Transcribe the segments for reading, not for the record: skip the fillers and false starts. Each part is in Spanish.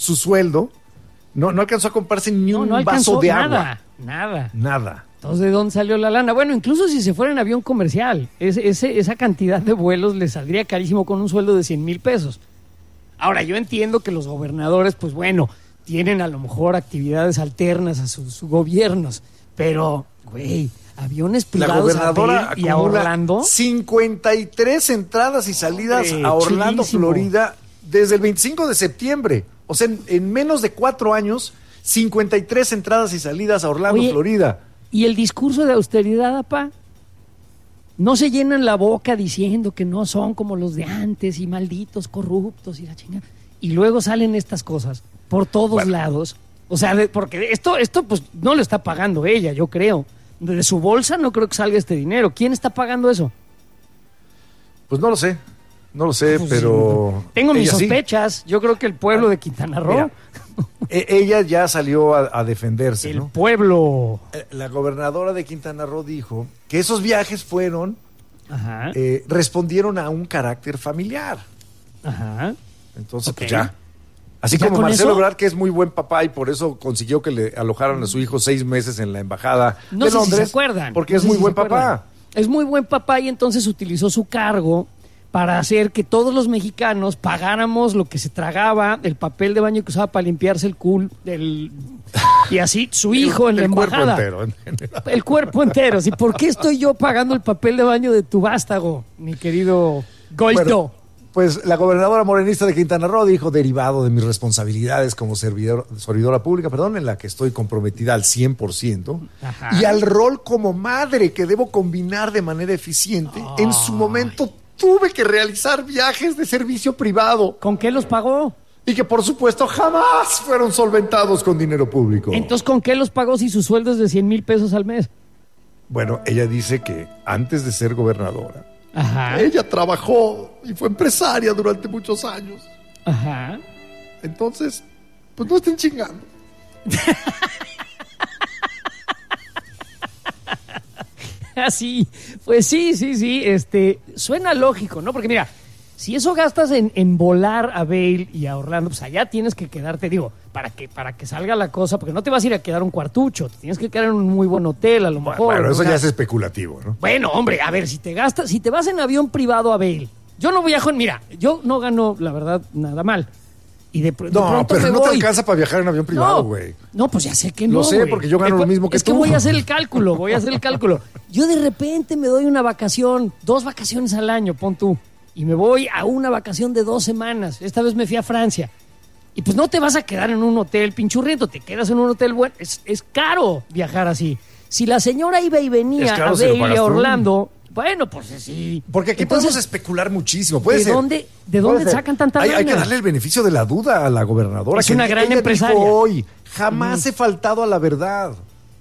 su sueldo, no alcanzó a comprarse ni un vaso de agua. Nada. Entonces, ¿de dónde salió la lana? Bueno, incluso si se fuera en avión comercial, esa cantidad de vuelos le saldría carísimo con un sueldo de 100,000 pesos. Ahora, yo entiendo que los gobernadores, pues bueno, tienen a lo mejor actividades alternas a sus gobiernos, pero, güey, aviones privados a Vail y a Orlando. 53 entradas y salidas a Orlando, chidísimo. Florida, desde el 25 de septiembre. O sea, en menos de 4 años, 53 entradas y salidas a Orlando, Florida. ¿Y el discurso de austeridad, apá? No se llenan la boca diciendo que no son como los de antes y malditos, corruptos y la chingada. Y luego salen estas cosas por todos lados. O sea, porque esto pues no lo está pagando ella, yo creo. De su bolsa no creo que salga este dinero. ¿Quién está pagando eso? Pues no lo sé, Pues, pero... tengo mis ella sí. sospechas. Yo creo que el pueblo de Quintana Roo... Mira, ella ya salió a defenderse, el ¿no? pueblo... La gobernadora de Quintana Roo dijo que esos viajes fueron... Ajá. respondieron a un carácter familiar. Ajá. Entonces, pues Ok. ya. Así ¿Ya como con Marcelo eso? Ebrard, que es muy buen papá y por eso consiguió que le alojaran a su hijo 6 meses en la embajada No de sé Londres. si se acuerdan. Porque No es sé muy si buen se acuerdan. papá. Es muy buen papá y entonces utilizó su cargo para hacer que todos los mexicanos pagáramos lo que se tragaba, el papel de baño que usaba para limpiarse el culo, y así su hijo en la embajada. El cuerpo entero. El cuerpo entero. ¿Sí? ¿Por qué estoy yo pagando el papel de baño de tu vástago, mi querido Goito? Bueno, pues la gobernadora morenista de Quintana Roo dijo, derivado de mis responsabilidades como servidora pública, en la que estoy comprometida al 100%, Ajá. y al rol como madre que debo combinar de manera eficiente, en su momento tuve que realizar viajes de servicio privado. ¿Con qué los pagó? Y que por supuesto jamás fueron solventados con dinero público. Entonces, ¿con qué los pagó si su sueldo es de 100,000 pesos al mes? Bueno, ella dice que antes de ser gobernadora, Ajá. ella trabajó y fue empresaria durante muchos años. Ajá. Entonces, pues no estén chingando. Así, pues sí, suena lógico, ¿no? Porque mira, si eso gastas en volar a Vail y a Orlando, pues allá tienes que quedarte, digo, para que salga la cosa, porque no te vas a ir a quedar un cuartucho, te tienes que quedar en un muy buen hotel, a lo mejor. Bueno, eso ¿no? ya es especulativo, ¿no? Bueno, hombre, a ver, si te vas en avión privado a Vail, yo no viajo mira, yo no gano, la verdad, nada mal. Y de pronto pero me no te voy. alcanza para viajar en avión privado, güey. No, pues ya sé que no. Lo sé, güey. porque yo gano lo mismo que Es que tú. voy a hacer el cálculo. Yo de repente me doy una vacación, 2 vacaciones al año, pon tú. Y me voy a una vacación de 2 semanas. Esta vez me fui a Francia. Y pues no te vas a quedar en un hotel pinchurriento, te quedas en un hotel bueno. Es caro viajar así. Si la señora iba y venía claro, a si lo Vail y pagas a tú. Orlando, bueno, pues sí. Porque aquí Entonces, podemos especular muchísimo. Puede ¿de ser. dónde Puede ser. sacan tanta Hay lana? que darle el beneficio de la duda a la gobernadora. Es una gran ella empresaria. dijo hoy, jamás he faltado a la verdad.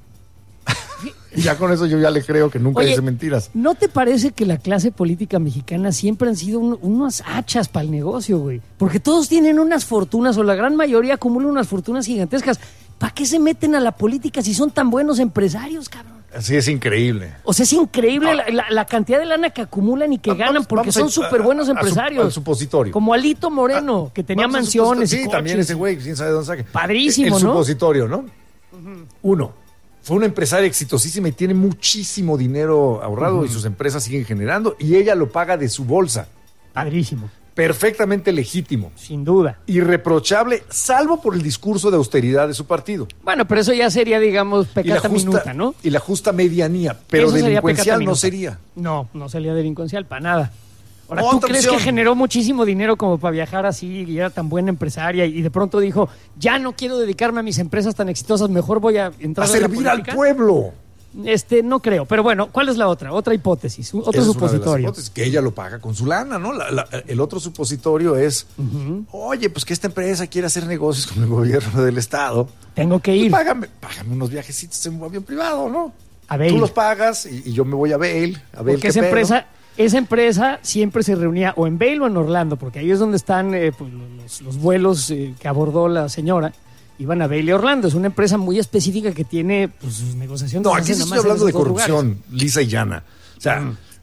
Y ya con eso yo ya le creo que nunca Oye, dice mentiras. ¿no te parece que la clase política mexicana siempre han sido unas hachas para el negocio, güey? Porque todos tienen unas fortunas, o la gran mayoría acumulan unas fortunas gigantescas. ¿Para qué se meten a la política si son tan buenos empresarios, cabrón? Así es increíble. O sea, es increíble la cantidad de lana que acumulan y que ganan porque Vamos son súper buenos al empresarios. supositorio. Como Alito Moreno, que tenía Vamos al mansiones y supositorio. Sí, coches. también ese güey, quién sabe dónde saque. Padrísimo, el ¿no? supositorio, ¿no? Uno, fue una empresaria exitosísima y tiene muchísimo dinero ahorrado y sus empresas siguen generando y ella lo paga de su bolsa. Padrísimo, Perfectamente legítimo. sin duda. Irreprochable, salvo por el discurso de austeridad de su partido. Bueno, pero eso ya sería, digamos, Y la pecata minuta, ¿no? y la justa medianía, pero Eso sería delincuencial pecata no minuta. sería. No sería delincuencial para nada. Ahora, ¿tú Otra crees opción. que generó muchísimo dinero como para viajar así y era tan buena empresaria y de pronto dijo, ya no quiero dedicarme a mis empresas tan exitosas, mejor voy a entrar A a la servir al política"? pueblo. No creo. Pero bueno, ¿cuál es la otra? Otra hipótesis, otro Esa es una de las supositorio. hipótesis, que ella lo paga con su lana, ¿no? El otro supositorio es, oye, pues que esta empresa quiere hacer negocios con el gobierno del estado. Tengo que Pues ir págame unos viajecitos en un avión privado, ¿no? a Vail. Tú los pagas y yo me voy a Vail. A ver Porque esa empresa siempre se reunía o en Vail o en Orlando, porque ahí es donde están pues, los vuelos que abordó la señora. Iban a Vail y Orlando. Es una empresa muy específica que tiene pues, sus negociaciones. No, se aquí hacen sí nomás estoy en hablando de esos dos corrupción lugares. lisa y llana. O sea,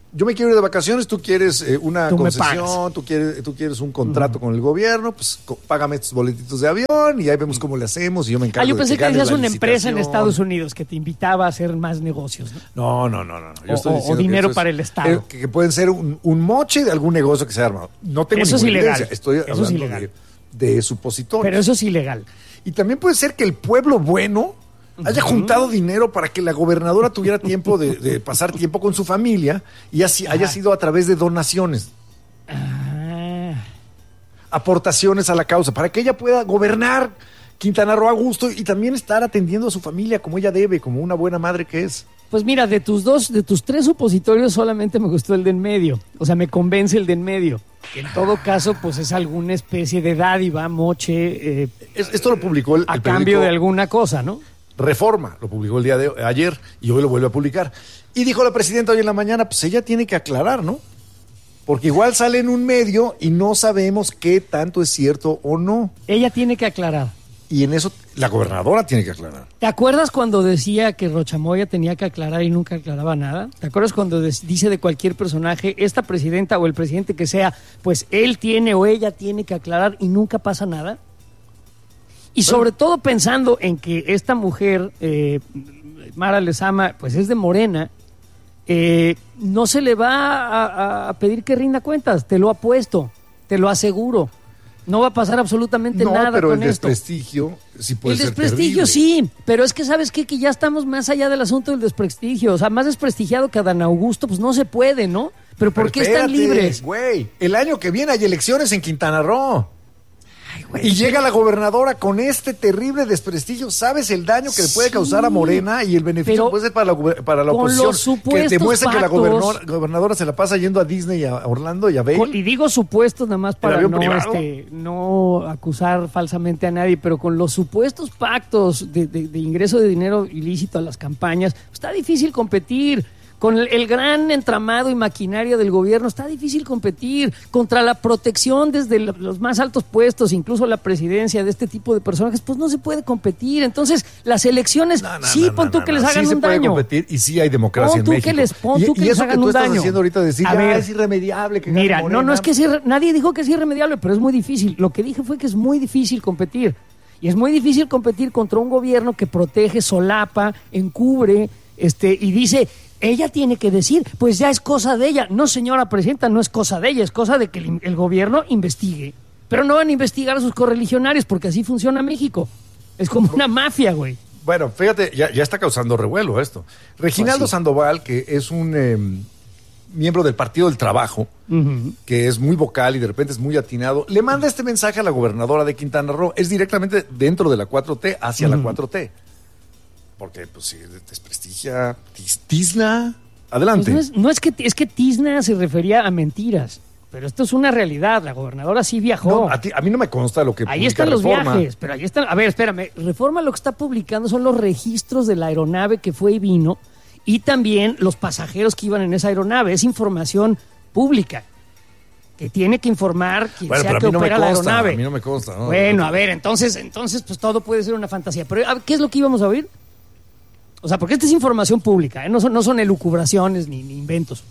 yo me quiero ir de vacaciones, tú quieres una Tú me concesión, tú quieres un contrato con el gobierno, pues págame estos boletitos de avión y ahí vemos cómo le hacemos y yo me encargo yo pensé de que ganes decías la una empresa en licitación. Estados Unidos que te invitaba a hacer más negocios, ¿no? No. Yo estoy O diciendo que dinero eso es- para el Estado. que pueden ser un moche de algún negocio que se ha armado. No tengo Eso es ninguna ilegal. evidencia, estoy Eso es hablando ilegal. de supositorios. Pero eso es ilegal. Y también puede ser que el pueblo bueno haya juntado dinero para que la gobernadora tuviera tiempo de pasar tiempo con su familia y así haya sido a través de donaciones, aportaciones a la causa, para que ella pueda gobernar Quintana Roo a gusto y también estar atendiendo a su familia como ella debe, como una buena madre que es. Pues mira, de tus 3 supositorios solamente me gustó el de en medio. O sea, me convence el de en medio. Que en todo caso, pues es alguna especie de dádiva, moche, Esto lo publicó el a periódico cambio de alguna cosa, ¿no? Reforma, lo publicó el día de ayer y hoy lo vuelve a publicar. Y dijo la presidenta hoy en la mañana, pues ella tiene que aclarar, ¿no? Porque igual sale en un medio y no sabemos qué tanto es cierto o no. Ella tiene que aclarar. Y en eso la gobernadora tiene que aclarar. ¿Te acuerdas cuando decía que Rochamoya tenía que aclarar y nunca aclaraba nada? ¿Te acuerdas cuando dice de cualquier personaje, esta presidenta o el presidente que sea, pues él tiene o ella tiene que aclarar y nunca pasa nada? Y sobre todo pensando en que esta mujer, Mara Lezama, pues es de Morena, no se le va a pedir que rinda cuentas, te lo apuesto, te lo aseguro. No va a pasar absolutamente No, nada pero con el esto. desprestigio sí puede El ser desprestigio terrible. sí, pero es que ¿sabes qué? Que ya estamos más allá del asunto del desprestigio. O sea, más desprestigiado que Adán Augusto, pues no se puede, ¿no? Pero ¿por qué están espérate, libres? Güey, el año que viene hay elecciones en Quintana Roo. Ay, güey. Y llega la gobernadora con este terrible desprestigio. ¿Sabes el daño que le puede causar a Morena y el beneficio pero que puede ser para la con oposición? los supuestos Que demuestra que la pactos- gobernadora se la pasa yendo a Disney, a Orlando y a Vail. Y digo supuestos nada más para avión no, privado? no acusar falsamente a nadie, pero con los supuestos pactos de ingreso de dinero ilícito a las campañas, está difícil competir. Con el gran entramado y maquinaria del gobierno está difícil competir contra la protección desde los más altos puestos, incluso la presidencia de este tipo de personajes, pues no se puede competir. Entonces, las elecciones, pon tú que les hagan sí un se puede daño. competir y sí hay democracia Pon en tú México. que les eso hagan que tú un estás daño. haciendo ahorita de decir, A ya ver, es irremediable que gane Mira, Morena. no es que nadie dijo que es irremediable, pero es muy difícil. Lo que dije fue que es muy difícil competir. Y es muy difícil competir contra un gobierno que protege, solapa, encubre, y dice, ella tiene que decir, pues ya es cosa de ella. No, señora presidenta, no es cosa de ella, es cosa de que el gobierno investigue. Pero no van a investigar a sus correligionarios, porque así funciona México. Es como una mafia, güey. Bueno, fíjate, ya está causando revuelo esto. Reginaldo Sandoval, que es un miembro del Partido del Trabajo, que es muy vocal y de repente es muy atinado, le manda este mensaje a la gobernadora de Quintana Roo. Es directamente dentro de la 4T, hacia la 4T. Porque, pues, si desprestigia, tizna, adelante. Pues es que Tizna se refería a mentiras. Pero esto es una realidad. La gobernadora sí viajó. No, a mí no me consta lo que Ahí publica están los Reforma. viajes, pero ahí están. A ver, espérame. Reforma lo que está publicando son los registros de la aeronave que fue y vino y también los pasajeros que iban en esa aeronave. Es información pública que tiene que informar quien Bueno, sea pero que a mí no me opera la consta, aeronave. a mí no me consta, ¿no? Bueno, a ver, entonces pues todo puede ser una fantasía. Pero ¿qué es lo que íbamos a oír? O sea, porque esta es información pública, ¿eh? No son elucubraciones ni inventos.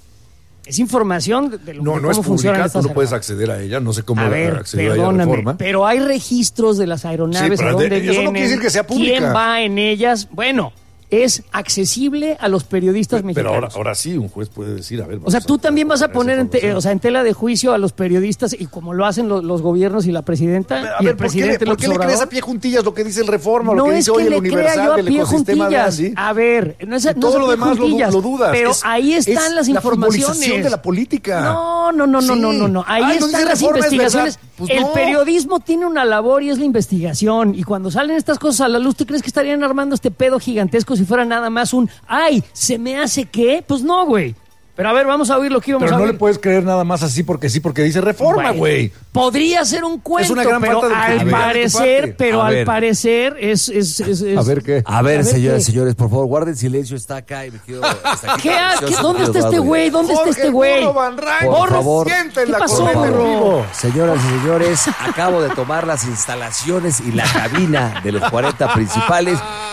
Es información de No cómo es funcionan pública, estas tú no puedes aeronaves. acceder a ella, no sé cómo A ver, accedió a ella perdóname, Reforma. pero hay registros de las aeronaves, Sí, a pero dónde eso no vienen, quiere decir que sea pública. quién va en ellas. Bueno, es accesible a los periodistas Pero mexicanos. ahora sí, un juez puede decir, a ver... O sea, tú también vas a poner esa en tela de juicio a los periodistas y como lo hacen los gobiernos y la presidenta A y ver, el presidente ¿por qué le crees a pie juntillas lo que dice el Reforma, lo No que es dice que hoy el le crea Universal yo a del pie ecosistema de juntillas. Andy? A ver, no es Y no todo es a lo pie demás juntillas, lo dudas. pero Es ahí están es las la informaciones. futbolización de la política. No. Sí. Ahí Ay, no están dice las Reforma, es investigaciones. verdad. Pues el no. periodismo tiene una labor y es la investigación. Y cuando salen estas cosas a la luz, ¿tú crees que estarían armando este pedo gigantesco si fuera nada más ay, ¿se me hace qué? Pues no, güey. Pero a ver, vamos a oír lo que íbamos Pero a no oír. le puedes creer nada más así porque dice Reforma, Bueno, güey. Podría ser un cuento, Es una gran pero falta de al credibilidad de tu parecer, parte. pero A al ver. parecer es A ver qué. A ver, A ver, señoras y ¿qué? señores, por favor, guarden silencio, está acá y me quedo... está aquí ¿Qué ha- precioso, ¿Dónde está querido este Eduardo. güey? ¿Dónde está Jorge este güey? Burro Van Rankin, Por favor. siente ¿Qué la pasó, corneta en burro? vivo. Señoras y señores, acabo de tomar las instalaciones y la cabina de los 40 principales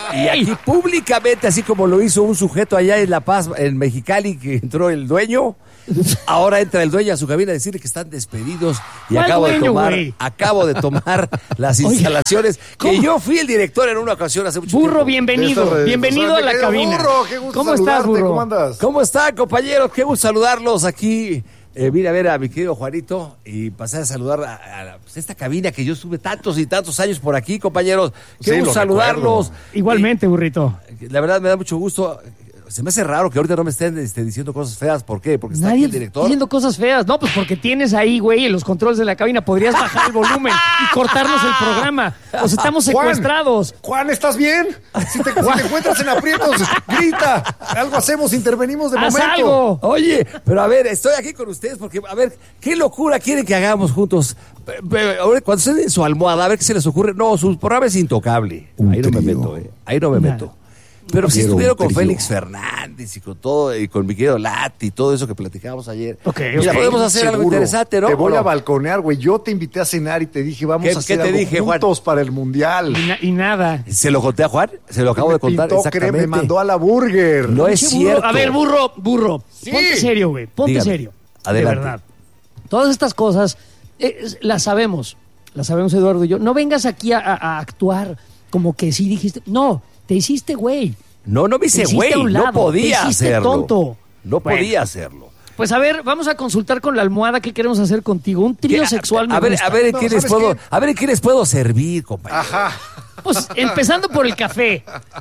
Y aquí públicamente, así como lo hizo un sujeto allá en La Paz, en Mexicali, que entró el dueño, ahora entra el dueño a su cabina a decirle que están despedidos y ¿Cuál acabo dueño, de tomar las instalaciones que yo fui el director en una ocasión hace mucho Burro, tiempo. bienvenido a la cabina. Burro, qué gusto ¿Cómo estás, saludarte, Burro? ¿Cómo andas? ¿Cómo están, compañeros? Qué gusto saludarlos aquí. Vine a ver a mi querido Juanito y pasé a saludar a esta cabina que yo estuve tantos y tantos años por aquí, compañeros. Qué Sí, gusto lo saludarlos. Igualmente, burrito. La verdad me da mucho gusto. Se me hace raro que ahorita no me estén diciendo cosas feas. ¿Por qué? Porque está aquí Nadie el director. diciendo cosas feas. No, pues porque tienes ahí, güey, en los controles de la cabina. Podrías bajar el volumen y cortarnos el programa. O sea, estamos secuestrados. Juan, ¿estás bien? Si te encuentras en aprietos, grita. Algo hacemos, intervenimos de ¡Haz momento. algo! Oye, pero a ver, estoy aquí con ustedes porque, a ver, ¿qué locura quieren que hagamos juntos? Ahora, cuando estén en su almohada, a ver qué se les ocurre. No, su programa es intocable. Ahí no me meto, Ahí no me meto. Pero si estuvieron con Félix Fernández y con todo, y con mi querido Lati y todo eso que platicábamos ayer. Mira, podemos hacer algo seguro. interesante, ¿no? Te voy ¿O no? a balconear, güey. Yo te invité a cenar y te dije, vamos a hacer ¿Qué te algo dije, Juan? juntos para el Mundial. Y nada. ¿Se lo conté a Juan? Se lo acabo de contar Pintó, exactamente. me mandó a la burger. No es Pinche burro. cierto. A ver, burro. Sí. Ponte serio, güey. Ponte Dígame. serio. Adelante. De verdad. Todas estas cosas las sabemos. Las sabemos, Eduardo y yo. No vengas aquí a actuar como que sí dijiste. No, te hiciste, güey. No me hice Te hiciste güey. a un lado, No podía te hiciste hacerlo. tonto. No Bueno. podía hacerlo. Pues a ver, vamos a consultar con la almohada qué queremos hacer contigo. Un trío sexual. A ver, gusta. a ver, No, ¿qué les ¿sabes puedo, qué? a ver, ¿qué les puedo servir, compañero? Ajá. Pues empezando por el café.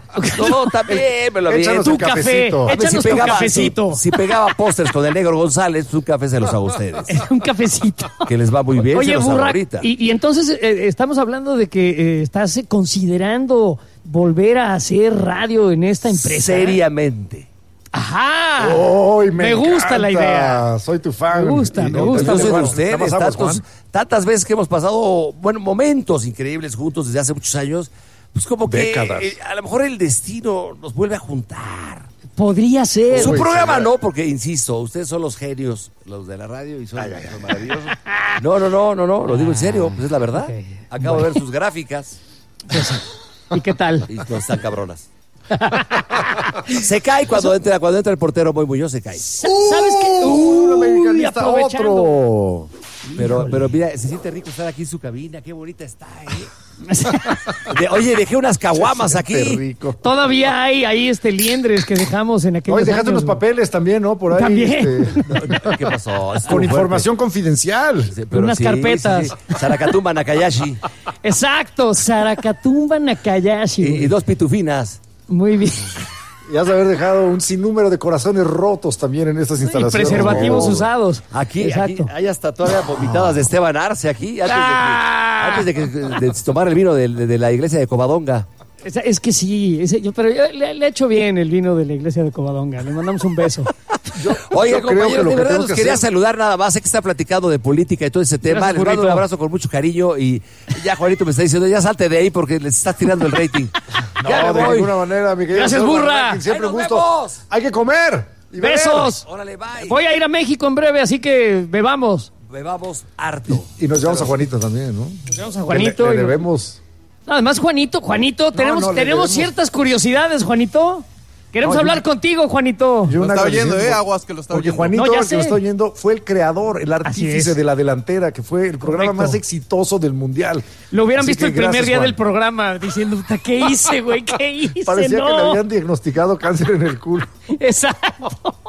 No, también me lo Échanos aviento. Tu un café. cafecito. A ver, Échanos tu cafecito. Si pegaba pósters con el Negro González, un café se los hago a ustedes. Un cafecito. Que les va muy bien, se Oye, los hago Burra, ahorita. y entonces estamos hablando de que estás considerando volver a hacer radio en esta empresa. Seriamente. Ajá. ¡Ay, me gusta encanta! la idea. Soy tu fan. Me gusta, Y me no, gusta. Yo soy de Juan, ustedes, ¿qué pasamos, Juan? tantas veces que hemos pasado, bueno, momentos increíbles juntos desde hace muchos años, pues como que Décadas. a lo mejor el destino nos vuelve a juntar. Podría ser. Su Uy, programa sí. no, porque insisto, ustedes son los genios, los de la radio, y son maravillosos. No, lo digo en serio, pues es la verdad. Ok. Acabo de ver sus gráficas ¿Y qué tal? y no están cabronas. Se cae cuando entra el portero Moy Muñoz, se cae. ¿Sabes qué? Uno mexicanista, aprovechando. otro. Pero mira, se siente rico estar aquí en su cabina, qué bonita está, Oye, dejé unas caguamas Qué aquí. rico. Todavía hay ahí liendres que dejamos en aquellos Oye, dejaste años, unos papeles también, ¿no? Por ahí. También. ¿Qué pasó? Estuvo Con fuerte. información confidencial. Sí, pero Unas carpetas. Sarakatumba Nakayashi Exacto, Sarakatumba Nakayashi. y güey. 2 pitufinas. Muy bien. Y has de haber dejado un sinnúmero de corazones rotos también en estas Y instalaciones. preservativos No. usados. Aquí Exacto. hay hasta todavía vomitadas de Esteban Arce aquí, Ah. antes de tomar el vino de la iglesia de Covadonga. Es que sí, pero yo le he hecho bien el vino de la iglesia de Covadonga. Le mandamos un beso. Oiga, yo creo que compañero, lo de que verdad tenemos los que quería hacer- saludar nada más. Sé que está platicando de política y todo ese tema. Gracias, Les mando un Burrito. abrazo con mucho cariño y ya Juanito me está diciendo, ya salte de ahí porque les estás tirando el rating. No, ya me de voy. ninguna manera, mi querido Gracias, señor burra. Martín, siempre ¡Ahí un nos gusto. vemos! Hay que comer. y beber. ¡Besos! Órale, bye. Voy a ir a México en breve, así que bebamos. Bebamos harto. Y nos llevamos a Juanito también, ¿no? Nos vemos a Que Juanito. le y nos- debemos. Además, Juanito, tenemos no, le debemos. ciertas curiosidades, Juanito. Queremos No, hablar yo- contigo, Juanito. Yo Lo una está vez oyendo, diciendo- aguas que lo está Porque oyendo. Juanito, No, ya el que lo sé. está oyendo, fue el creador, el artífice es. de la delantera, que fue el programa Correcto. más exitoso del mundial. Lo hubieran Así visto que el primer gracias, día Juan. del programa diciendo, "Puta, ¿qué hice, güey? ¿Qué hice? Parecía que le No". habían diagnosticado cáncer en el culo. Exacto.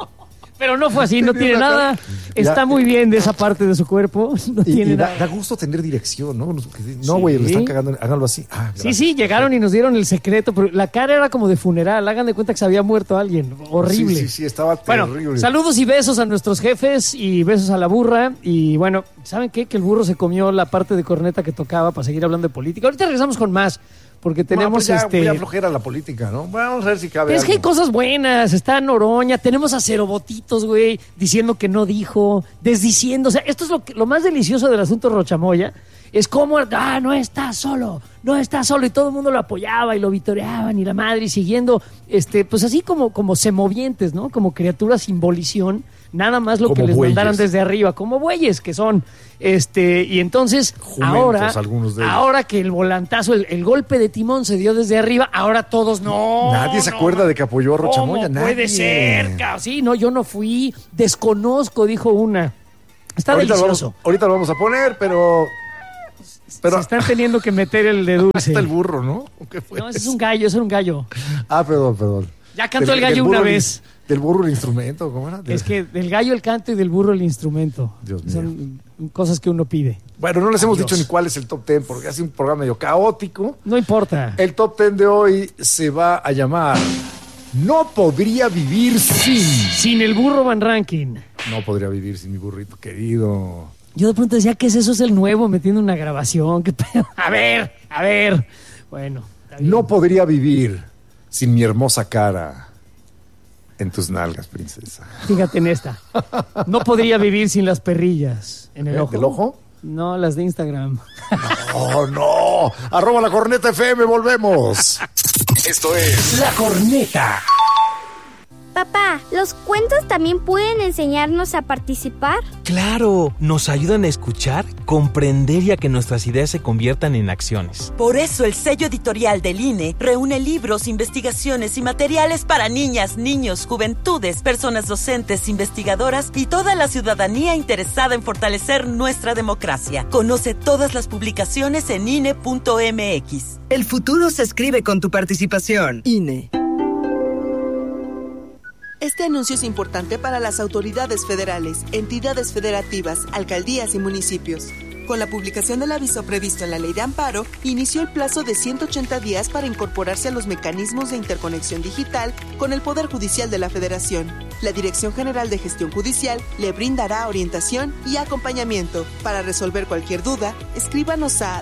Pero no fue así, no Tenía tiene una nada. cara- Está Ya. muy bien de esa parte de su cuerpo. No Y, tiene y da, nada. da gusto tener dirección, ¿no? No, güey, le están cagando. Háganlo así. Ah, Sí, gracias. sí, llegaron y nos dieron el secreto, pero la cara era como de funeral. Hagan de cuenta que se había muerto alguien. Horrible. Sí, sí, sí, estaba Bueno, terrible. saludos y besos a nuestros jefes y besos a la burra. Y bueno, ¿saben qué? Que el burro se comió la parte de corneta que tocaba para seguir hablando de política. Ahorita regresamos con más, porque tenemos No, pues ya flojera la política, ¿no? Vamos a ver si cabe Es que hay algo. cosas buenas, está Noroña, tenemos a Cerobotitos, güey, diciendo que no dijo, desdiciendo. O sea, esto es lo más delicioso del asunto Rochamoya. Es como, no está solo, y todo el mundo lo apoyaba y lo vitoreaban y la madre y siguiendo, pues así como semovientes, ¿no? Como criaturas sin volición, Nada más lo Como que les bueyes. mandaran desde arriba, como bueyes que son. Y entonces, Jumentos, algunos de ellos. ahora que el volantazo, el golpe de timón se dio desde arriba, ahora todos Nadie se acuerda de que apoyó a Rocha Moya. ¿Cómo puede ser? Sí, no, yo no fui. Desconozco, dijo una. Está delicioso. Ahorita lo vamos a poner, pero Se están teniendo que meter el de dulce. hasta el burro, ¿no? ¿Qué fue? No, ese es un gallo, ese era un gallo. Perdón. Ya cantó el gallo una vez. Del burro el instrumento, ¿cómo era? Es que del gallo el canto y del burro el instrumento. Dios mío. Son cosas que uno pide. Bueno, no les hemos Adiós. dicho ni cuál es el top 10 porque hace un programa medio caótico. No importa. El top 10 de hoy se va a llamar No podría vivir sin. Sin el burro Van Rankin. No podría vivir sin mi burrito querido. Yo de pronto decía, ¿qué es eso? Es el nuevo metiendo una grabación. ¿Qué pedo? A ver. Bueno, está bien. No podría vivir sin mi hermosa cara en tus nalgas, princesa. Fíjate en esta. No podría vivir sin las perrillas en el ojo. ¿Del ojo? No, las de Instagram. ¡Oh, no! @ La Corneta FM, volvemos. Esto es La Corneta. Papá, ¿los cuentos también pueden enseñarnos a participar? Claro, nos ayudan a escuchar, comprender y a que nuestras ideas se conviertan en acciones. Por eso el sello editorial del INE reúne libros, investigaciones y materiales para niñas, niños, juventudes, personas docentes, investigadoras y toda la ciudadanía interesada en fortalecer nuestra democracia. Conoce todas las publicaciones en INE.mx. El futuro se escribe con tu participación. INE. Este anuncio es importante para las autoridades federales, entidades federativas, alcaldías y municipios. Con la publicación del aviso previsto en la Ley de Amparo, inició el plazo de 180 días para incorporarse a los mecanismos de interconexión digital con el Poder Judicial de la Federación. La Dirección General de Gestión Judicial le brindará orientación y acompañamiento. Para resolver cualquier duda, escríbanos a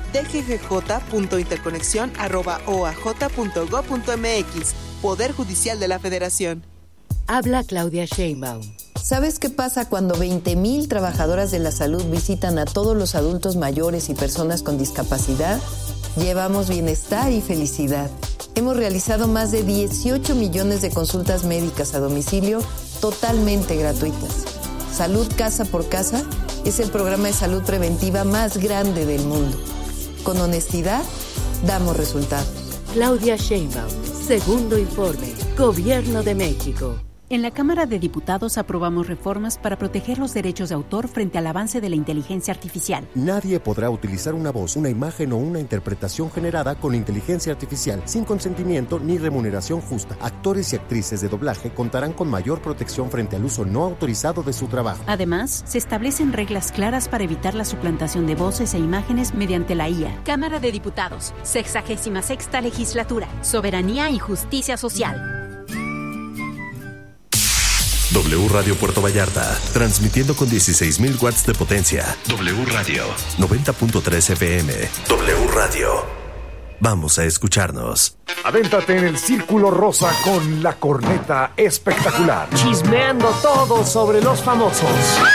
dggj.interconexión@oaj.gov.mx. Poder Judicial de la Federación. Habla Claudia Sheinbaum. ¿Sabes qué pasa cuando 20,000 trabajadoras de la salud visitan a todos los adultos mayores y personas con discapacidad? Llevamos bienestar y felicidad. Hemos realizado más de 18 millones de consultas médicas a domicilio totalmente gratuitas. Salud Casa por Casa es el programa de salud preventiva más grande del mundo. Con honestidad, damos resultados. Claudia Sheinbaum, segundo informe, Gobierno de México. En la Cámara de Diputados aprobamos reformas para proteger los derechos de autor frente al avance de la inteligencia artificial. Nadie podrá utilizar una voz, una imagen o una interpretación generada con inteligencia artificial sin consentimiento ni remuneración justa. Actores y actrices de doblaje contarán con mayor protección frente al uso no autorizado de su trabajo. Además, se establecen reglas claras para evitar la suplantación de voces e imágenes mediante la IA. Cámara de Diputados, 66ª Legislatura, Soberanía y Justicia Social. W Radio Puerto Vallarta, transmitiendo con 16,000 watts de potencia. W Radio, 90.3 FM. W Radio. Vamos a escucharnos. Avéntate en el Círculo Rosa con La Corneta Espectacular. Chismeando todo sobre los famosos.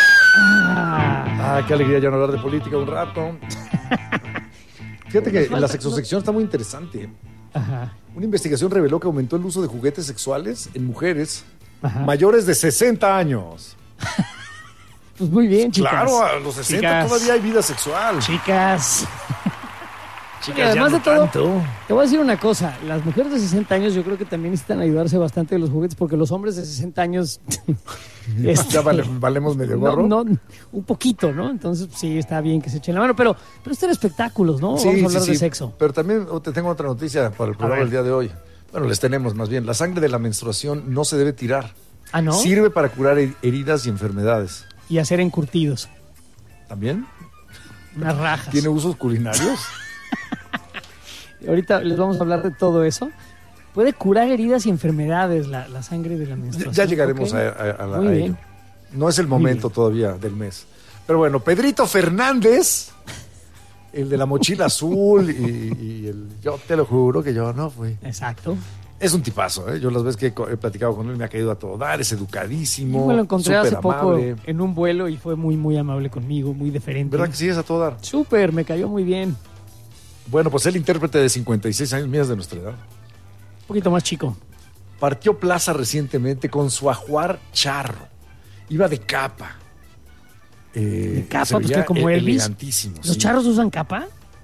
Qué alegría ya no hablar de política un rato. Fíjate que la sexosección está muy interesante. Ajá. Una investigación reveló que aumentó el uso de juguetes sexuales en mujeres mayores de 60 años. Pues muy bien, chicas. Claro, a los 60 todavía hay vida sexual. Chicas. Chicas, además ya de todo, no tanto. te voy a decir una cosa. Las mujeres de 60 años yo creo que también necesitan ayudarse bastante de los juguetes porque los hombres de 60 años... ya valemos medio gorro. No, un poquito, ¿no? Entonces sí, está bien que se echen la mano. Pero esto era espectáculos, ¿no? Vamos a hablar de sexo. Pero también te tengo otra noticia para el programa del día de hoy. Bueno, les tenemos más bien. La sangre de la menstruación no se debe tirar. ¿Ah, no? Sirve para curar heridas y enfermedades. Y hacer encurtidos. ¿También? Unas rajas. ¿Tiene usos culinarios? Ahorita les vamos a hablar de todo eso. Puede curar heridas y enfermedades la sangre de la menstruación. Ya llegaremos a ello. No es el momento todavía del mes. Pero bueno, Pedrito Fernández, el de la mochila azul y el yo te lo juro que yo no fui. Exacto. Es un tipazo, ¿eh? Yo las veces que he platicado con él me ha caído a todo dar, es educadísimo. Yo me lo encontré hace amable. poco en un vuelo y fue muy, muy amable conmigo, muy deferente. ¿Verdad que sí es a todo dar? Súper, me cayó muy bien. Bueno, pues el intérprete de 56 años, mías de nuestra edad. Un poquito más chico. Partió plaza recientemente con su ajuar charro. iba de capa. De capa, pues que como Elvis. Elegantísimo. ¿Los charros usan capa?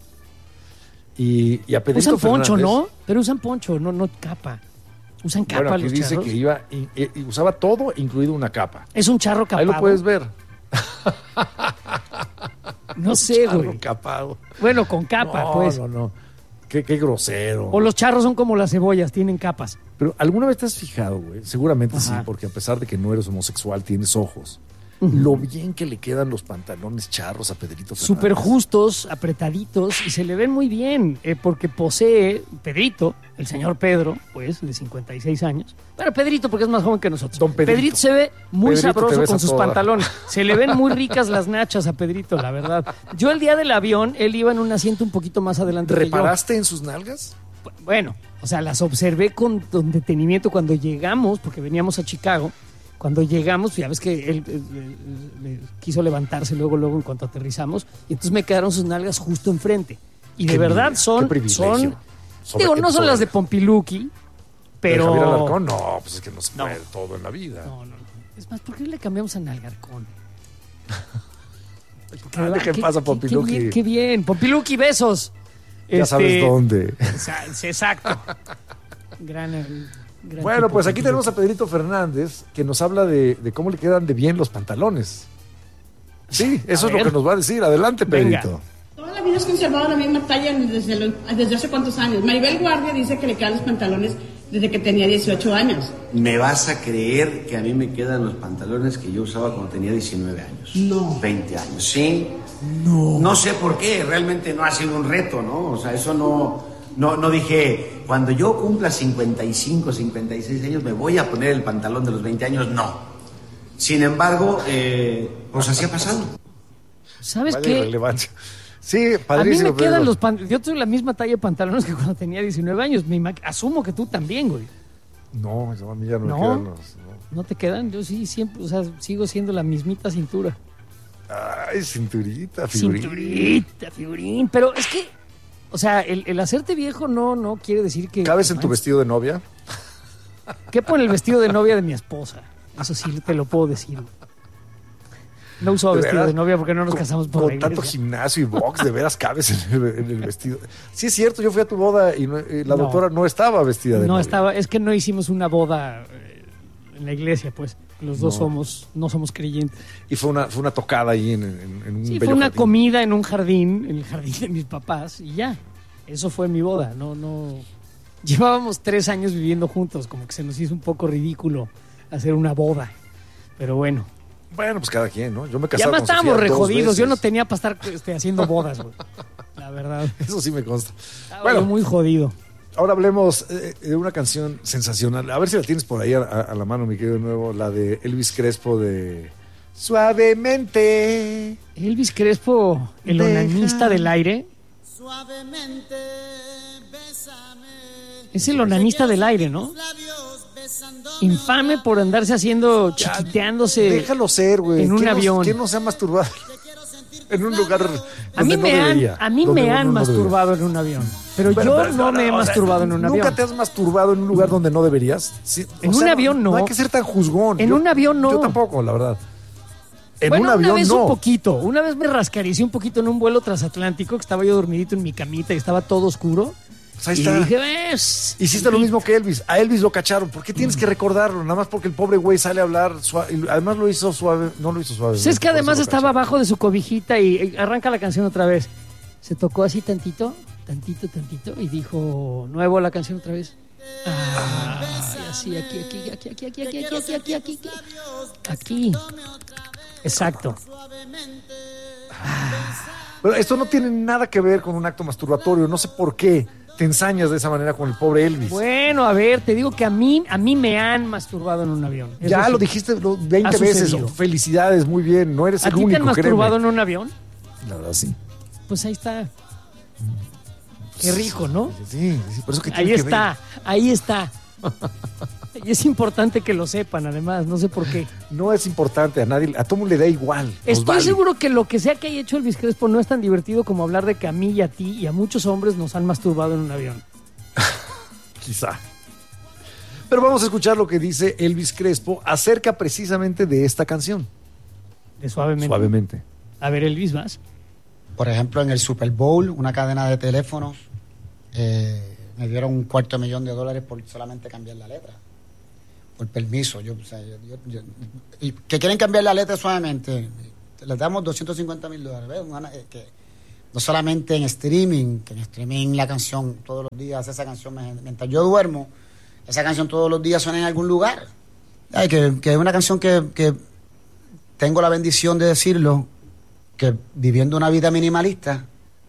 Y a Pedrito usan poncho, Fernández, ¿no? Pero usan poncho, no capa. Usan capa bueno, aquí los dice charros. que iba y usaba todo, incluido una capa. Es un charro capado. Ahí lo puedes ver. No sé, Charro güey. capado. Bueno, con capa, pues. No. Qué grosero. O los charros son como las cebollas, tienen capas. Pero ¿alguna vez te has fijado, güey? Seguramente Ajá. sí, porque a pesar de que no eres homosexual, tienes ojos. Lo bien que le quedan los pantalones charros a Pedrito Fernández. Súper justos, apretaditos, y se le ven muy bien, porque posee Pedrito, el señor Pedro, pues, de 56 años. Bueno, Pedrito, porque es más joven que nosotros. Don Pedrito. Se ve muy Pedrito, te sabroso ves con a sus toda. pantalones. Se le ven muy ricas las nachas a Pedrito, la verdad. Yo el día del avión, él iba en un asiento un poquito más adelante que yo. ¿Reparaste en sus nalgas? Bueno, o sea, las observé con detenimiento cuando llegamos, porque veníamos a Chicago. Cuando llegamos, ya ves que él quiso levantarse luego en cuanto aterrizamos, y entonces me quedaron sus nalgas justo enfrente. Y de Qué verdad envidia, qué privilegio. digo, no son las de Pompiluki, pero... ¿De Javier Alarcón? No, pues es que no se puede todo en la vida. No. Es más, ¿por qué le cambiamos a Nalgarcón? Dejen pasar a Pompiluki. Qué bien. Pompiluki, besos. Ya sabes dónde. Exacto. Gran Bueno, tipo, pues aquí Pompiluki. tenemos a Pedrito Fernández, que nos habla de cómo le quedan de bien los pantalones. Sí, eso es lo que nos va a decir. Adelante, Pedrito. Venga. Toda la vida has conservado la misma talla desde hace cuántos años. Maribel Guardia dice que le quedan los pantalones desde que tenía 18 años. ¿Me vas a creer que a mí me quedan los pantalones que yo usaba cuando tenía 19 años? No. 20 años, ¿sí? No sé por qué, realmente no ha sido un reto, ¿no? O sea, eso no dije, cuando yo cumpla 55, 56 años me voy a poner el pantalón de los 20 años, no. Sin embargo, pues así ha pasado. ¿Sabes Vaya qué? relevancia. Sí, padrísimo. A mí me quedan Pedro. los pantalones. Yo tengo la misma talla de pantalones que cuando tenía 19 años. Asumo que tú también, güey. No, a mí ya no me No. quedan los... ¿No te quedan? Yo sí, siempre, o sea, sigo siendo la mismita cintura. Ay, cinturita, figurín. Cinturita, figurín. Pero es que, o sea, el hacerte viejo no quiere decir que... ¿Cabes en tu vestido de novia? ¿Qué pone el vestido de novia de mi esposa? Eso sí te lo puedo decir. No uso ¿De vestido veras? de novia porque no nos casamos por la Con tanto iglesia. gimnasio y box, de veras cabes en el vestido. Sí, es cierto, yo fui a tu boda y la No. doctora no estaba vestida de No novia. estaba, es que no hicimos una boda en la iglesia, pues. Los dos no somos creyentes. Y fue una tocada ahí en un Sí, bello fue una jardín. comida en un jardín, en el jardín de mis papás, y ya. Eso fue mi boda. No. Llevábamos 3 años viviendo juntos, como que se nos hizo un poco ridículo hacer una boda. Pero bueno. Bueno, pues cada quien, ¿no? Yo me Y casaba además con Sofía estábamos re 2 jodidos. Yo no veces. tenía para estar haciendo bodas, güey. La verdad. Eso sí me consta. Estaba yo muy jodido. Ahora hablemos de una canción sensacional. A ver si la tienes por ahí a la mano, mi querido nuevo. La de Elvis Crespo de Suavemente. Elvis Crespo, el Deja. onanista del aire. Suavemente, bésame. Es el onanista del aire, ¿no? Infame por andarse haciendo, chiquiteándose. Déjalo ser, güey. En un ¿Quién avión. ¿Quién no se ha masturbado en un lugar A mí donde no debería? a mí Donde me no han debería. masturbado en un avión. Pero yo no me he masturbado en un avión. ¿Nunca te has masturbado en un lugar donde no deberías? Sí, En un avión no. No hay que ser tan juzgón. En un avión no. Yo tampoco, la verdad. En Bueno, un avión una vez no. un poquito. Una vez me rascaricé un poquito en un vuelo transatlántico, que estaba yo dormidito en mi camita y estaba todo oscuro. Pues ahí y está. dije, Hiciste lo mismo que Elvis. A Elvis lo cacharon. ¿Por qué tienes que recordarlo? Nada más porque el pobre güey sale a hablar suave. Y además lo hizo suave. No lo hizo suave. Pues es que además estaba abajo de su cobijita y arranca la canción otra vez. Se tocó así tantito, y dijo, nuevo la canción otra vez. Y así, aquí. Exacto. Pero esto no tiene nada que ver con un acto masturbatorio. No sé por qué te ensañas de esa manera con el pobre Elvis. Bueno, a ver, te digo que a mí me han masturbado en un avión. Eso Ya sí. lo dijiste 20 Ha veces. sucedido. Felicidades, muy bien. No eres ¿A el ti único, te han masturbado créeme. en un avión? La verdad, sí. Pues ahí está. Qué rico, ¿no? Sí, por eso que Ahí tiene que está, ahí está. Y es importante que lo sepan, además, no sé por qué. No es importante a nadie, a todo mundo le da igual. nos Estoy vale. seguro que lo que sea que haya hecho Elvis Crespo no es tan divertido como hablar de que a mí y a ti y a muchos hombres nos han masturbado en un avión. Quizá. Pero vamos a escuchar lo que dice Elvis Crespo acerca precisamente de esta canción. De Suavemente. Suavemente. A ver, Elvis, ¿vas? Por ejemplo, en el Super Bowl, una cadena de teléfonos, me dieron $250,000 por solamente cambiar la letra. Por permiso. Y que quieren cambiar la letra Suavemente, les damos $250,000. ¿Ves? Que no solamente en streaming, que en streaming la canción todos los días, esa canción mientras yo duermo, esa canción todos los días suena en algún lugar. Que es una canción que tengo la bendición de decirlo, que viviendo una vida minimalista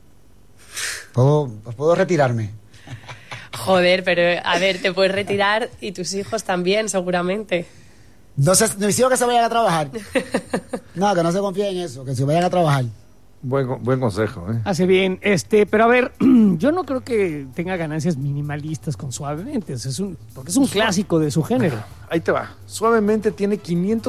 puedo retirarme. Joder, pero a ver, te puedes retirar y tus hijos también, seguramente. No sé, mis hijos que se vayan a trabajar. No, que no se confíen en eso, que se vayan a trabajar. Buen consejo, ¿eh? Hace bien. Pero a ver, yo no creo que tenga ganancias minimalistas con Suavemente. Porque es un clásico de su género. Ahí te va. Suavemente tiene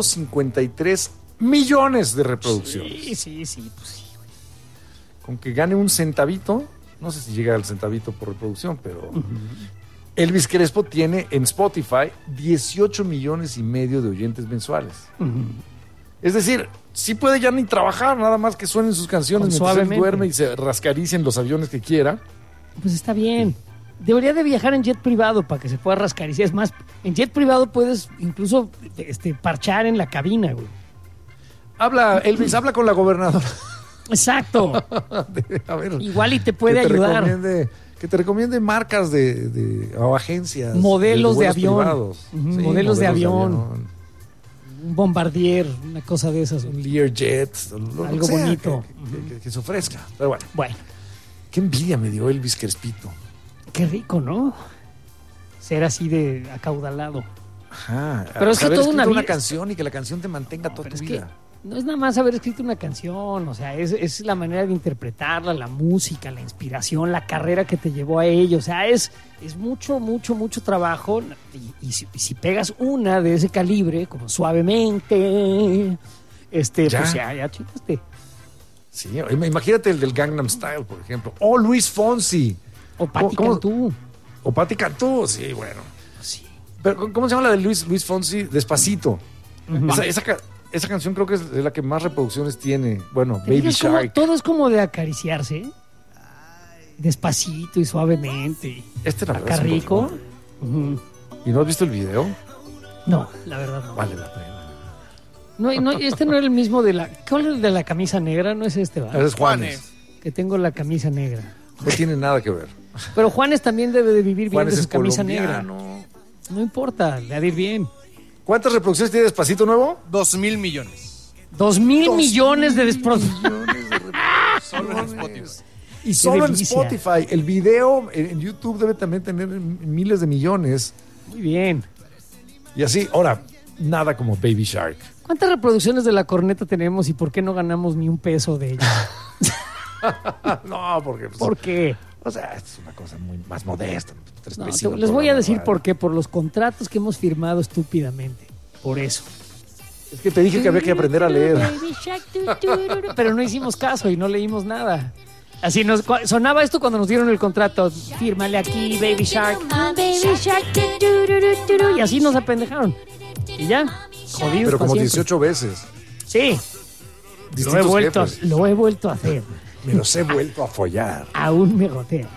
553 millones de reproducciones. Sí, pues sí. Con que gane un centavito, no sé si llega al centavito por reproducción, pero Elvis Crespo tiene en Spotify 18 millones y medio de oyentes mensuales. Es decir, sí puede ya ni trabajar, nada más que suenen sus canciones mientras él duerme y se rascaricen los aviones que quiera. Pues está bien. Debería de viajar en jet privado para que se pueda rascariciar. Es más, en jet privado puedes incluso parchar en la cabina, güey. Elvis, habla con la gobernadora. Exacto. A ver, igual y te puede ayudar. Que te recomiende marcas o agencias. Modelos de avión. Sí, modelos de avión. Un Bombardier, una cosa de esas. Un Learjet. Algo bonito. Que se ofrezca. Pero bueno. Qué envidia me dio Elvis Crespito. Qué rico, ¿no? Ser así de acaudalado. Ajá. Pero es que toda una canción y que la canción te mantenga toda tu vida. No es nada más haber escrito una canción, o sea, es la manera de interpretarla, la música, la inspiración, la carrera que te llevó a ello. O sea, es mucho trabajo. Y si pegas una de ese calibre, como Suavemente, pues ya chingaste. Sí, imagínate el del Gangnam Style, por ejemplo. O Luis Fonsi. O Patti Cantú. O Patti Cantú, sí, bueno. Sí. Pero, ¿cómo se llama la de Luis Fonsi? Despacito. Esa canción creo que es la que más reproducciones tiene. Bueno, Baby Shark. Todo es como de acariciarse. Despacito y suavemente. La verdad acá rico. ¿Y no has visto el video? No, la verdad no. Vale la pena. No, este no era el mismo de la... ¿Cuál es el de la camisa negra? No es este, ¿verdad? Es Juanes. Que tengo la camisa negra. No tiene nada que ver. Pero Juanes también debe de vivir bien de su camisa colombiano. negra. No importa, le ha de ir bien. ¿Cuántas reproducciones tiene Despacito nuevo? 2,000 millones. 2,000 millones de reproducciones. Solo en Spotify. Y solo en Spotify. El video en YouTube debe también tener miles de millones. Muy bien. Y así, ahora, nada como Baby Shark. ¿Cuántas reproducciones de La Corneta tenemos y por qué no ganamos ni un peso de ella? No, porque... ¿Por qué? O sea, es una cosa muy más modesta. Les voy a decir por qué. Por los contratos que hemos firmado estúpidamente. Por eso. Es que te dije que había que aprender a leer. Pero no hicimos caso y no leímos nada. Así sonaba esto cuando nos dieron el contrato. Fírmale aquí, Baby Shark. Baby Shark. Y así nos apendejaron. Y ya, jodidos. Pero como 18 veces. Sí. Lo he vuelto a hacer. Me los he vuelto a follar. Aún me gotea.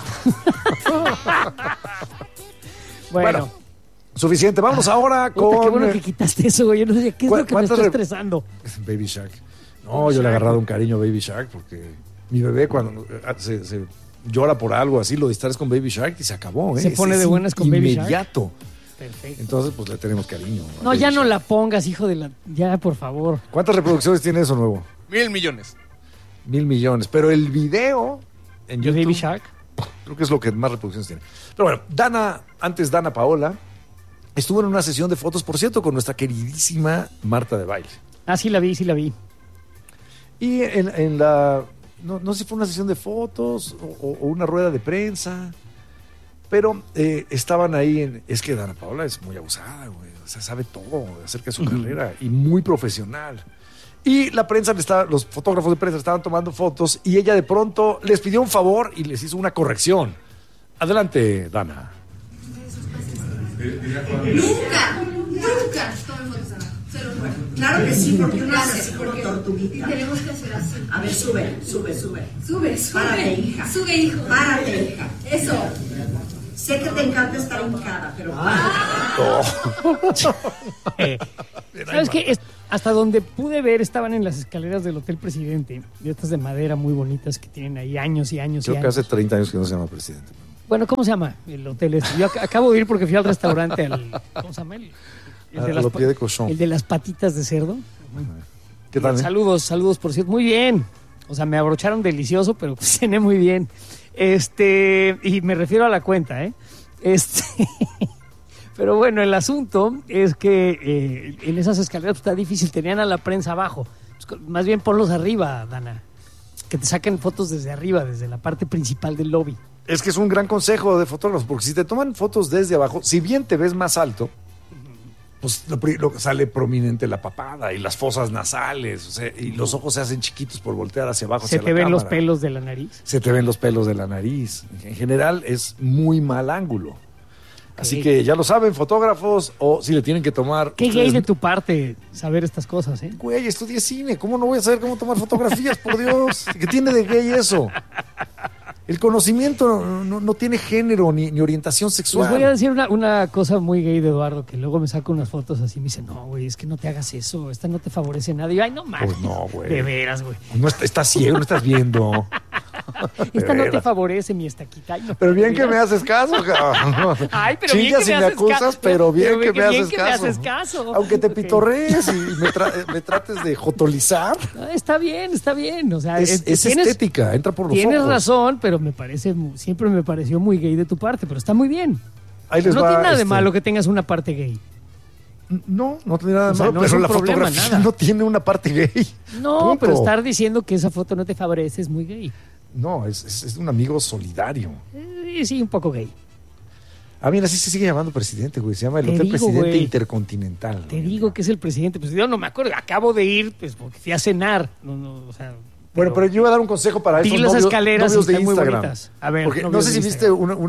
Bueno, suficiente. Vamos ahora con... Qué bueno que quitaste eso, güey. Yo no sé qué es lo que me está estresando. Baby Shark. No, yo le he agarrado un cariño a Baby Shark porque mi bebé cuando se llora por algo así, lo distraes con Baby Shark y se acabó. Se pone de buenas con Baby Shark. Inmediato. Perfecto. Entonces, pues le tenemos cariño. No, ya no la pongas, hijo de la... Ya, por favor. ¿Cuántas reproducciones tiene eso nuevo? 1,000 millones. 1,000 millones. Pero el video en YouTube, Baby Shark, creo que es lo que más reproducciones tiene. Pero bueno, Dana Paola estuvo en una sesión de fotos, por cierto, con nuestra queridísima Marta de Baile. Ah, sí la vi. Y en la... No sé si fue una sesión de fotos o una rueda de prensa, pero estaban ahí es que Dana Paola es muy abusada, güey. O sea, sabe todo acerca de su carrera y muy profesional. Y la prensa los fotógrafos de prensa estaban tomando fotos y ella de pronto les pidió un favor y les hizo una corrección. Adelante, Dana. Nunca tomen fotos abajo. Se lo juro. Claro que sí, porque uno hace así como tortuguita. Tenemos que hacer así. A ver, sube. Sube. Párate, hija. Sube, hijo. Párate, hija. Eso. Sé que te encanta estar hincada, pero ¿Sabes qué? Hasta donde pude ver estaban en las escaleras del Hotel Presidente, de estas de madera muy bonitas que tienen ahí años y años. Creo que hace 30 años que no se llama Presidente. Bueno, ¿cómo se llama el hotel este? Yo acabo de ir porque fui al restaurante ¿cómo se llama? El pie de cochón. El de las patitas de cerdo. ¿Qué tal? Saludos, por cierto. Muy bien. O sea, me abrocharon delicioso, pero cené muy bien. Y me refiero a la cuenta, ¿eh? Pero bueno, el asunto es que en esas escaleras está difícil, tenían a la prensa abajo. Más bien ponlos arriba, Dana. Que te saquen fotos desde arriba, desde la parte principal del lobby. Es que es un gran consejo de fotógrafos, porque si te toman fotos desde abajo, si bien te ves más alto, pues lo sale prominente la papada y las fosas nasales, o sea, y los ojos se hacen chiquitos por voltear hacia abajo. Se te ven los pelos de la nariz. Se te ven los pelos de la nariz. En general es muy mal ángulo. Así que ya lo saben, fotógrafos, o si le tienen que tomar... Qué gay de tu parte saber estas cosas, ¿eh? Güey, estudié cine, ¿cómo no voy a saber cómo tomar fotografías, por Dios? ¿Qué tiene de gay eso? El conocimiento no tiene género ni orientación sexual. Les voy a decir una cosa muy gay de Eduardo, que luego me saca unas fotos así y me dice, no, güey, es que no te hagas eso, esta no te favorece nada. Y yo, ay, no mames. Pues no, güey. De veras, güey. No estás ciego, no estás viendo. Esta no te favorece, mi estaquita. No, pero bien que me haces caso, cabrón. Ay, pero Chillas bien que me acusas, pero bien que me haces caso. Aunque te pitorrees y me trates de jotolizar. No, está bien. O sea, es estética, entra por los ojos. Tienes razón, pero siempre me pareció muy gay de tu parte, pero está muy bien. Ahí les no va, tiene nada de malo que tengas una parte gay. No tiene nada de malo, no pero es un la problema, fotografía nada. no tiene una parte gay. No, Punto. pero estar diciendo que esa foto no te favorece es muy gay. No, es un amigo solidario. Sí, un poco gay. Ah, mira, así se sigue llamando presidente, güey. Se llama el Hotel Presidente Intercontinental. Te digo que es el presidente. Pues yo no me acuerdo. Acabo de ir, pues, porque fui a cenar. O sea... Bueno, pero yo iba a dar un consejo para esos las escaleras novios de están muy Instagram. bonitas. A ver, porque no sé si viste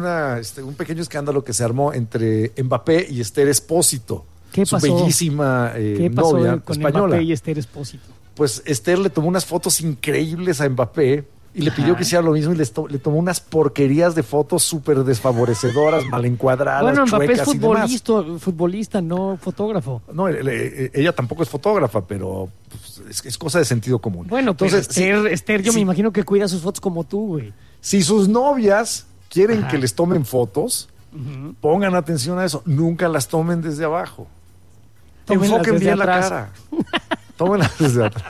un pequeño escándalo que se armó entre Mbappé y Esther Espósito. ¿Qué pasó? Su bellísima ¿Qué pasó novia con española. Mbappé y Esther Espósito? Pues Esther le tomó unas fotos increíbles a Mbappé y le pidió que hiciera lo mismo y le tomó unas porquerías de fotos súper desfavorecedoras, mal encuadradas, bueno, Mbappé es chuecas futbolista, no fotógrafo. No, ella tampoco es fotógrafa, pero pues, es cosa de sentido común. Bueno, entonces Esther, yo me imagino que cuida sus fotos como tú, güey. Si sus novias quieren que les tomen fotos, pongan atención a eso. Nunca las tomen desde abajo. Enfoquen bien la cara. Tómenlas desde atrás.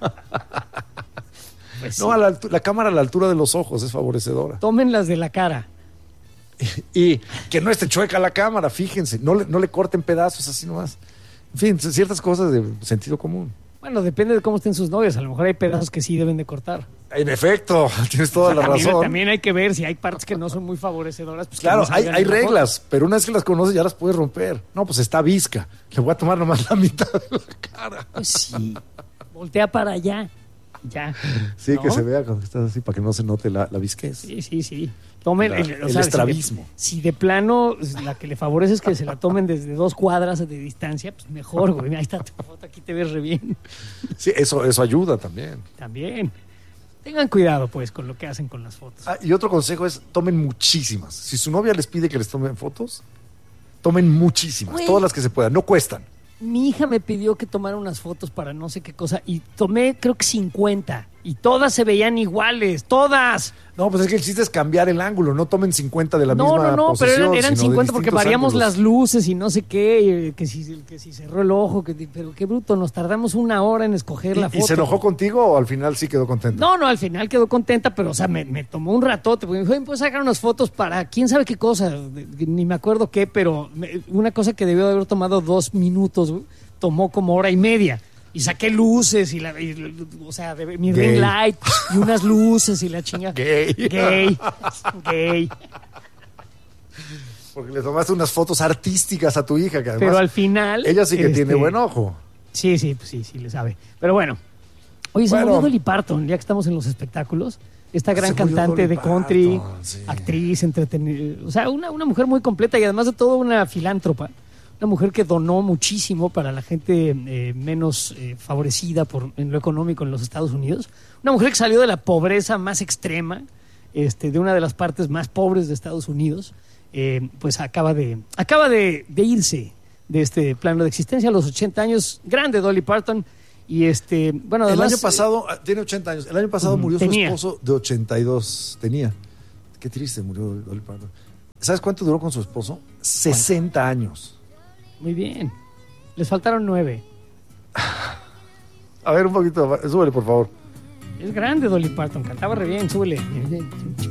Pues no, sí. La cámara a la altura de los ojos es favorecedora. Tómenlas de la cara. Y que no esté chueca la cámara, fíjense. No le corten pedazos así nomás. En fin, ciertas cosas de sentido común. Bueno, depende de cómo estén sus novias. A lo mejor hay pedazos que sí deben de cortar. En efecto, tienes toda la razón. También hay que ver si hay partes que no son muy favorecedoras. Pues claro, no hay reglas, pero una vez que las conoces ya las puedes romper. No, pues está visca. Le voy a tomar nomás la mitad de la cara. Pues sí, voltea para allá. Ya. Sí, ¿no? Que se vea cuando estás así para que no se note la visquez. Sí. Tomen el estrabismo. Si de plano la que le favorece es que se la tomen desde 2 cuadras de distancia, pues mejor, güey. Ahí está tu foto, aquí te ves re bien. Sí, eso ayuda también. También. Tengan cuidado, pues, con lo que hacen con las fotos. Y otro consejo es, tomen muchísimas. Si su novia les pide que les tomen fotos, tomen muchísimas, todas las que se puedan. No cuestan. Mi hija me pidió que tomara unas fotos para no sé qué cosa y tomé creo que 50 y todas se veían iguales, todas. No, pues es que el chiste es cambiar el ángulo, no tomen 50 de la misma No, posesión, pero eran 50 porque variamos ángulos. Las luces y no sé qué, que si cerró el ojo, pero qué bruto, nos tardamos 1 hora en escoger la foto. ¿Y se enojó contigo o al final sí quedó contenta? No, al final quedó contenta, pero o sea, me tomó un ratote, porque me dijo, ¿puedes sacar unas fotos para quién sabe qué cosa? Ni me acuerdo qué, pero una cosa que debió de haber tomado 2 minutos, tomó como 1 hora y media. Y saqué luces o sea, mi ring light y unas luces y la chinga. Gay. Porque le tomaste unas fotos artísticas a tu hija, que además pero al final ella sí que tiene buen ojo. Sí, le sabe. Pero bueno. Oye, se me olvidó Dolly Parton, ya que estamos en los espectáculos. esta gran cantante de country, actriz, entretenida, o sea, una mujer muy completa y además de todo una filántropa, una mujer que donó muchísimo para la gente menos favorecida en lo económico en los Estados Unidos, una mujer que salió de la pobreza más extrema, de una de las partes más pobres de Estados Unidos, pues acaba de irse de este plano de existencia a los 80 años, grande Dolly Parton. Y bueno, además, el año pasado, tiene 80 años, el año pasado murió su esposo de 82, qué triste, murió Dolly Parton. ¿Sabes cuánto duró con su esposo? 60 años. Muy bien, les faltaron 9. A ver, un poquito, súbele por favor. Es grande Dolly Parton, cantaba re bien, súbele.